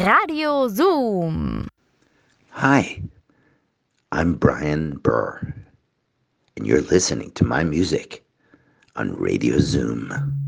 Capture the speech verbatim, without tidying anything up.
Radio Zoom. Hi, I'm Brian Burr, and you're listening to my music on Radio Zoom.